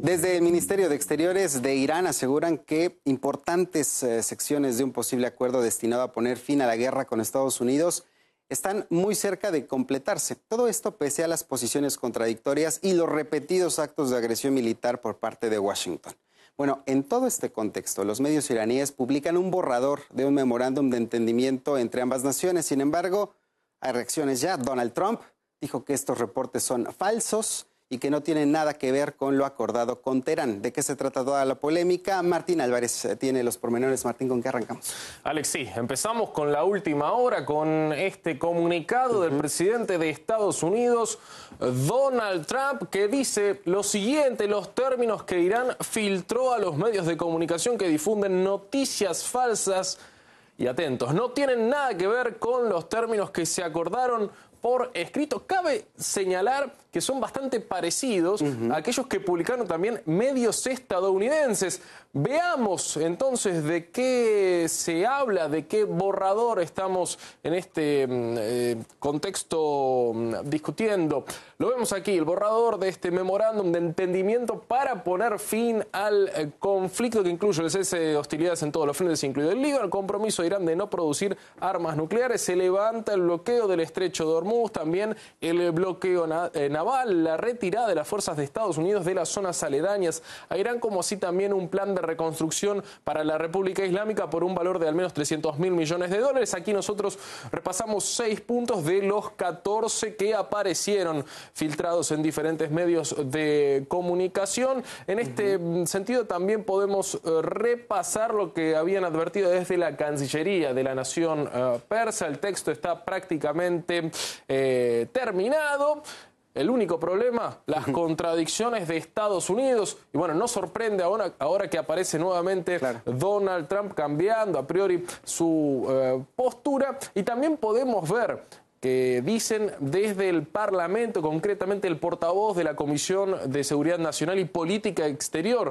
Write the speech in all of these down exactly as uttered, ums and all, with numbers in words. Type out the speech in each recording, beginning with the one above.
Desde el Ministerio de Exteriores de Irán aseguran que importantes eh, secciones de un posible acuerdo destinado a poner fin a la guerra con Estados Unidos están muy cerca de completarse. Todo esto pese a las posiciones contradictorias y los repetidos actos de agresión militar por parte de Washington. Bueno, en todo este contexto, los medios iraníes publican un borrador de un memorándum de entendimiento entre ambas naciones. Sin embargo, hay reacciones ya. Donald Trump dijo que estos reportes son falsos y que no tienen nada que ver con lo acordado con Teherán. ¿De qué se trata toda la polémica? Martín Álvarez tiene los pormenores. Martín, ¿con qué arrancamos? Alex, sí, empezamos con la última hora, con este comunicado uh-huh. del presidente de Estados Unidos, Donald Trump, que dice lo siguiente: los términos que Irán filtró a los medios de comunicación que difunden noticias falsas, y atentos, no tienen nada que ver con los términos que se acordaron por escrito. Cabe señalar que son bastante parecidos uh-huh. a aquellos que publicaron también medios estadounidenses. Veamos entonces de qué se habla, de qué borrador estamos en este eh, contexto discutiendo. Lo vemos aquí, el borrador de este memorándum de entendimiento para poner fin al eh, conflicto, que incluye el cese de hostilidades en todos los frentes, incluido el Líbano, el compromiso de Irán de no producir armas nucleares, se levanta el bloqueo del estrecho de Hormuz, también el bloqueo na eh, naval, la retirada de las fuerzas de Estados Unidos de las zonas aledañas a Irán, como así también un plan de reconstrucción para la República Islámica por un valor de al menos trescientos mil millones de dólares. Aquí nosotros repasamos seis puntos de los catorce que aparecieron filtrados en diferentes medios de comunicación. En este uh-huh. sentido también podemos uh, repasar lo que habían advertido desde la Cancillería de la nación uh, persa. El texto está prácticamente eh, terminado. El único problema, las contradicciones de Estados Unidos. Y bueno, no sorprende ahora, ahora que aparece nuevamente claro. Donald Trump cambiando a priori su eh, postura. Y también podemos ver que dicen desde el Parlamento, concretamente el portavoz de la Comisión de Seguridad Nacional y Política Exterior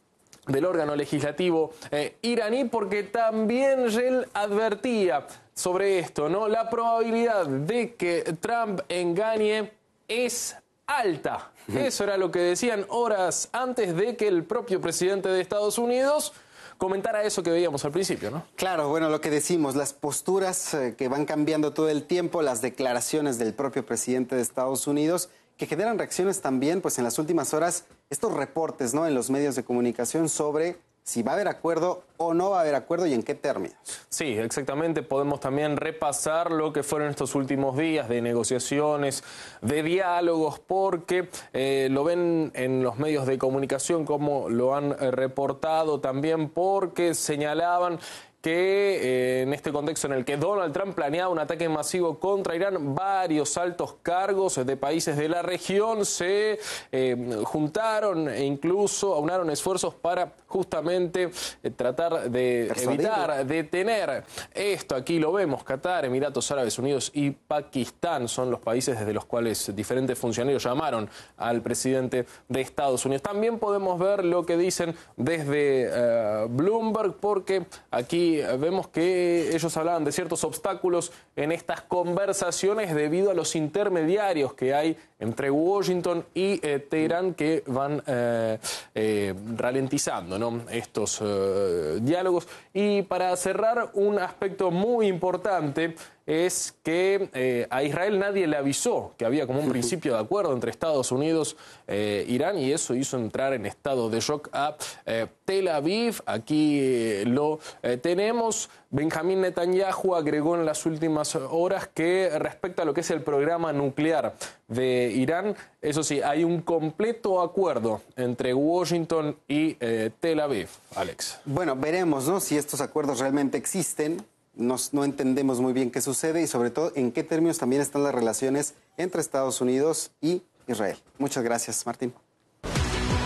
del órgano legislativo eh, iraní, porque también él advertía sobre esto, ¿no? La probabilidad de que Trump engañe es alta. Eso era lo que decían horas antes de que el propio presidente de Estados Unidos comentara eso que veíamos al principio, ¿no? Claro, bueno, lo que decimos, las posturas eh, que van cambiando todo el tiempo, las declaraciones del propio presidente de Estados Unidos, que generan reacciones también, pues en las últimas horas, estos reportes, ¿no?, en los medios de comunicación sobre si va a haber acuerdo o no va a haber acuerdo y en qué términos. Sí, exactamente. Podemos también repasar lo que fueron estos últimos días de negociaciones, de diálogos, porque eh, lo ven en los medios de comunicación como lo han eh, reportado también, porque señalaban que eh, en este contexto en el que Donald Trump planeaba un ataque masivo contra Irán, varios altos cargos de países de la región se eh, juntaron e incluso aunaron esfuerzos para justamente eh, tratar de Persuadido. evitar, detener esto. Aquí lo vemos: Qatar, Emiratos Árabes Unidos y Pakistán son los países desde los cuales diferentes funcionarios llamaron al presidente de Estados Unidos. También podemos ver lo que dicen desde eh, Bloomberg, porque aquí vemos que ellos hablaban de ciertos obstáculos en estas conversaciones debido a los intermediarios que hay entre Washington y eh, Teherán, que van eh, eh, ralentizando, ¿no?, estos eh, diálogos. Y para cerrar, un aspecto muy importante es que eh, a Israel nadie le avisó que había como un principio de acuerdo entre Estados Unidos e eh, Irán, y eso hizo entrar en estado de shock a eh, Tel Aviv. Aquí eh, lo eh, tenemos. Benjamín Netanyahu agregó en las últimas horas que respecto a lo que es el programa nuclear de Irán, eso sí, hay un completo acuerdo entre Washington y eh, Tel Aviv. Alex. Bueno, veremos, ¿no?, si estos acuerdos realmente existen. Nos, no entendemos muy bien qué sucede y sobre todo en qué términos también están las relaciones entre Estados Unidos y Israel. Muchas gracias, Martín.